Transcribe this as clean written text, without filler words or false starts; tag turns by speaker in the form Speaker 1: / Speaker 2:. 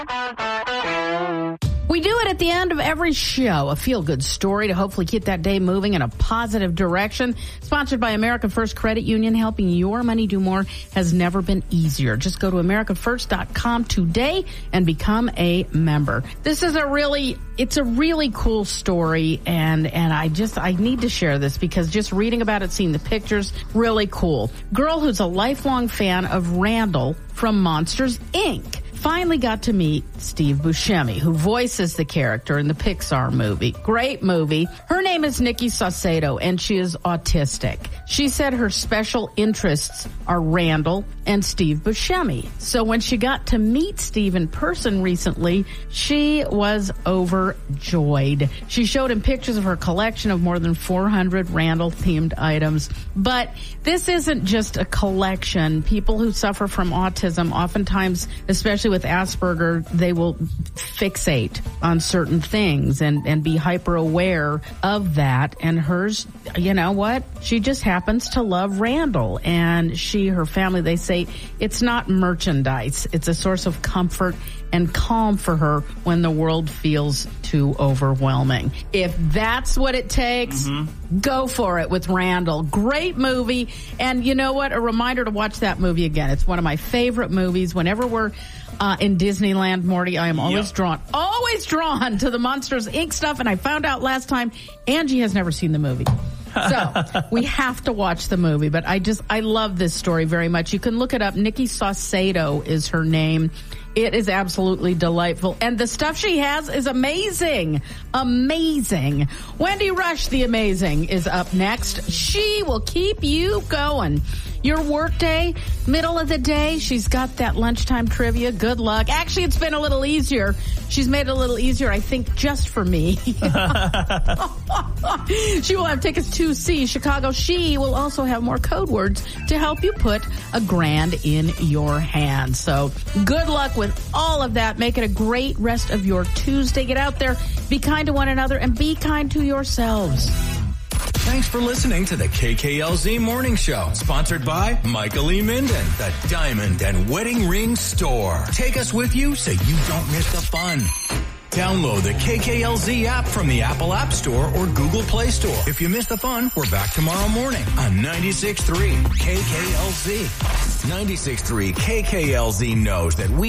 Speaker 1: We do it at the end of every show, a feel-good story to hopefully keep that day moving in a positive direction. Sponsored by America First Credit Union, helping your money do more has never been easier. Just go to americafirst.com today and become a member. This is a really cool story, and I need to share this because just reading about it, seeing the pictures, really cool. Girl who's a lifelong fan of Randall from Monsters, Inc. finally got to meet Steve Buscemi, who voices the character in the Pixar movie. Great movie. Her name is Nikki Saucedo, and she is autistic. She said her special interests are Randall and Steve Buscemi. So when she got to meet Steve in person recently, she was overjoyed. She showed him pictures of her collection of more than 400 Randall-themed items. But this isn't just a collection. People who suffer from autism, oftentimes, especially with Asperger, they will fixate on certain things and be hyper aware of that. And hers, you know what? She just happens to love Randall. And her family, they say it's not merchandise. It's a source of comfort and calm for her when the world feels too overwhelming. If that's what it takes, go for it with Randall. Great movie. And you know what? A reminder to watch that movie again. It's one of my favorite movies. Whenever we're in Disneyland, Morty, I am always drawn to the Monsters, Inc. stuff. And I found out last time, Angie has never seen the movie. So we have to watch the movie. But I love this story very much. You can look it up. Nikki Saucedo is her name. It is absolutely delightful. And the stuff she has is amazing. Amazing. Wendy Rush, the Amazing, is up next. She will keep you going. Your work day, middle of the day, she's got that lunchtime trivia. Good luck. Actually, it's been a little easier. She's made it a little easier, I think, just for me. She will have tickets to see Chicago. She will also have more code words to help you put $1,000 in your hand. So good luck with all of that. Make it a great rest of your Tuesday. Get out there, be kind to one another, and be kind to yourselves.
Speaker 2: Thanks for listening to the KKLZ Morning Show, sponsored by Michael E. Minden, the Diamond and Wedding Ring Store. Take us with you so you don't miss the fun. Download the KKLZ app from the Apple App Store or Google Play Store. If you miss the fun, we're back tomorrow morning on 96.3 KKLZ. 96.3 KKLZ knows that we